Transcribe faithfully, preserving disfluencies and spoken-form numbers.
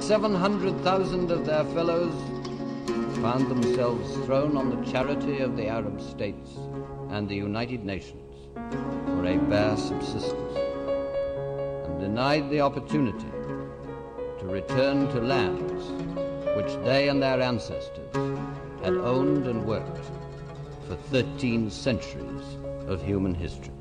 seven hundred thousand of their fellows found themselves thrown on the charity of the Arab states and the United Nations for a bare subsistence, and denied the opportunity to return to lands which they and their ancestors had owned and worked for thirteen centuries of human history.